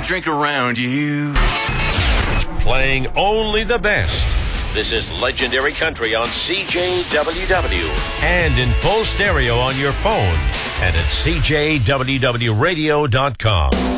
drink around you. Playing only the best. This is Legendary Country on CJWW. And in full stereo on your phone and at CJWWRadio.com.